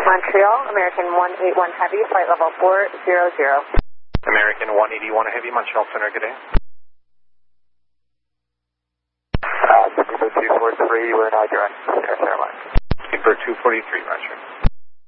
Montreal, American 181 Heavy, flight level 400. American 181 Heavy, Montreal Center, good day. 243, we're now direct to Airlines. Skipper 243, roger.